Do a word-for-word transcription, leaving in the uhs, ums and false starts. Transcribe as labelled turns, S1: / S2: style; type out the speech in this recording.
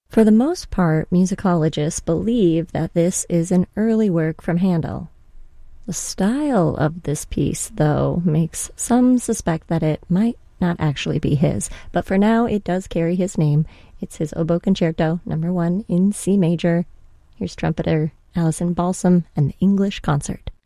S1: For the most part, musicologists believe that this is an early work from Handel. The style of this piece, though, makes some suspect that it might not actually be his, but for now it does carry his name. It's his Oboe Concerto, number one in C major. Here's trumpeter Alison Balsam and the English Concert.